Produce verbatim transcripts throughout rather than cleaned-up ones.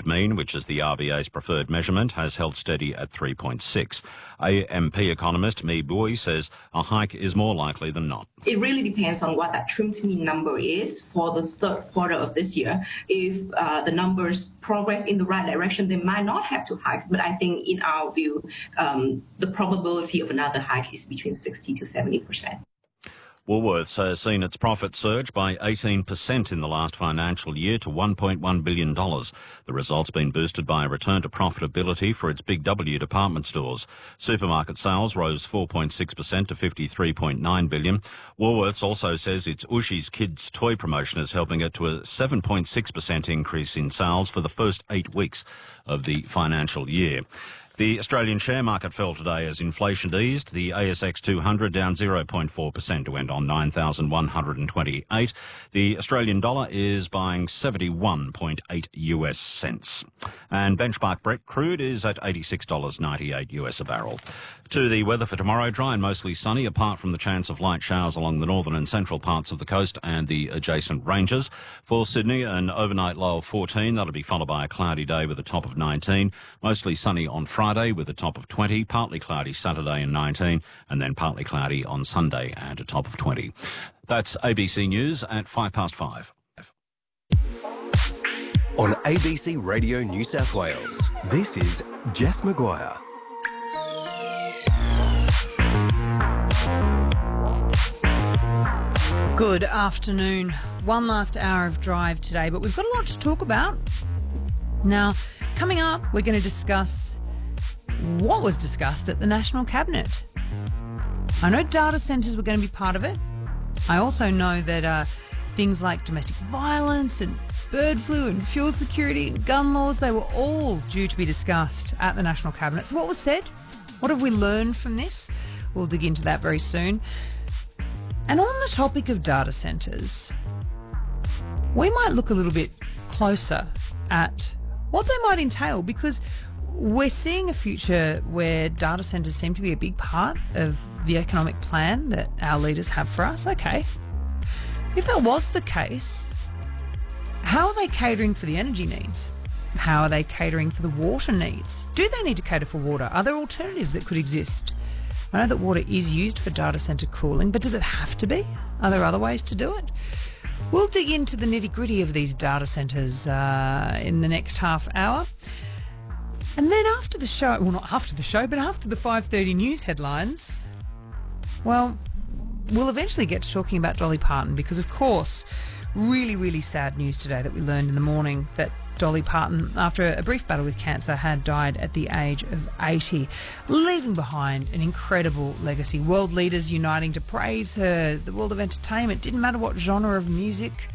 month mean, which is the R B A's preferred measurement, has held steady at three point six. A M P economist Mi Bui says a hike is more likely than not. It really depends on what that trimmed mean number is for the third quarter of this year. If uh, the numbers progress in the right direction, they might not have to hike. But I think in our view, um, the probability of another hike is between sixty to seventy percent. Woolworths has seen its profit surge by eighteen percent in the last financial year to one point one billion dollars. The result's been boosted by a return to profitability for its Big W department stores. Supermarket sales rose four point six percent to fifty-three point nine billion dollars. Woolworths also says its Ushi's Kids toy promotion is helping it to a seven point six percent increase in sales for the first eight weeks of the financial year. The Australian share market fell today as inflation eased. The A S X two hundred down zero point four percent to end on nine thousand one hundred twenty-eight. The Australian dollar is buying seventy-one point eight U S cents. And benchmark Brent crude is at eighty-six dollars ninety-eight U S a barrel. To the weather for tomorrow, dry and mostly sunny, apart from the chance of light showers along the northern and central parts of the coast and the adjacent ranges. For Sydney, an overnight low of fourteen. That'll be followed by a cloudy day with a top of nineteen. Mostly sunny on Friday with a top of twenty. Partly cloudy Saturday and nineteen. And then partly cloudy on Sunday and a top of twenty. That's A B C News at five past five. On A B C Radio New South Wales, this is Jess Maguire. Good afternoon. One last hour of drive today, but we've got a lot to talk about. Now, coming up, we're going to discuss what was discussed at the National Cabinet. I know data centres were going to be part of it. I also know that uh, things like domestic violence and bird flu and fuel security and gun laws, they were all due to be discussed at the National Cabinet. So what was said? What have we learned from this? We'll dig into that very soon. And on the topic of data centres, we might look a little bit closer at what they might entail, because we're seeing a future where data centres seem to be a big part of the economic plan that our leaders have for us. Okay, if that was the case, how are they catering for the energy needs? How are they catering for the water needs? Do they need to cater for water? Are there alternatives that could exist? I know that water is used for data centre cooling, but does it have to be? Are there other ways to do it? We'll dig into the nitty-gritty of these data centres uh, in the next half hour. And then after the show, well, not after the show, but after the five thirty news headlines, well, we'll eventually get to talking about Dolly Parton, because, of course, really, really sad news today that we learned in the morning that Dolly Parton, after a brief battle with cancer, had died at the age of eighty, leaving behind an incredible legacy. World leaders uniting to praise her, the world of entertainment, didn't matter what genre of music.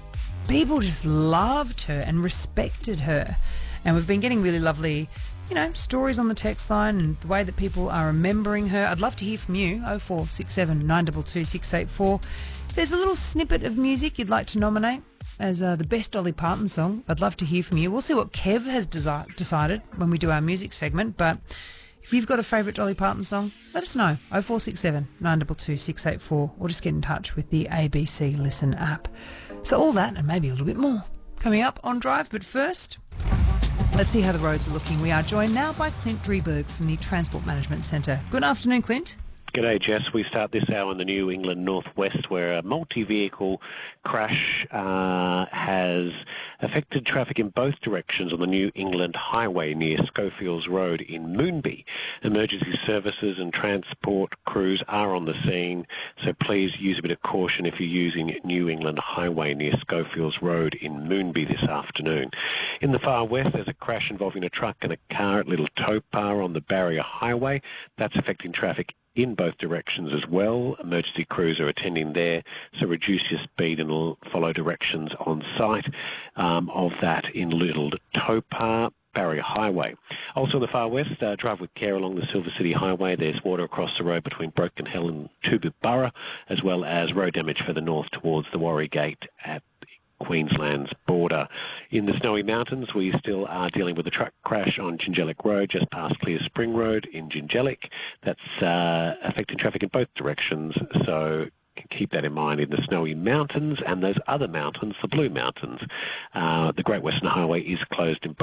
People just loved her and respected her. And we've been getting really lovely, you know, stories on the text line and the way that people are remembering her. I'd love to hear from you, oh four six seven, nine two two, six eight four. If there's a little snippet of music you'd like to nominate as uh, the best Dolly Parton song, I'd love to hear from you. We'll see what Kev has desi- decided when we do our music segment, but if you've got a favourite Dolly Parton song, let us know, oh four six seven, nine two two, six eight four, or just get in touch with the A B C Listen app. So all that and maybe a little bit more coming up on Drive, but first, let's see how the roads are looking. We are joined now by Clint Drieberg from the Transport Management Centre. Good afternoon, Clint. G'day, Jess. We start this hour in the New England Northwest, where a multi-vehicle crash uh, has affected traffic in both directions on the New England Highway near Schofields Road in Moonbi. Emergency services and transport crews are on the scene, so please use a bit of caution if you're using New England Highway near Schofields Road in Moonbi this afternoon. In the far west, there's a crash involving a truck and a car at Little Topar on the Barrier Highway. That's affecting traffic in both directions as well. Emergency crews are attending there, so reduce your speed and follow directions on site um, of that in Little Topar. Barrier Highway. Also in the far west, uh, drive with care along the Silver City Highway. There's water across the road between Broken Hill and Toowoomba, as well as road damage further north towards the Warrie Gate at Queensland's border. In the Snowy Mountains, we still are dealing with a truck crash on Jingellic Road, just past Clear Spring Road in Jingellic. That's uh, affecting traffic in both directions, so keep that in mind in the Snowy Mountains and those other mountains, the Blue Mountains. Uh, the Great Western Highway is closed in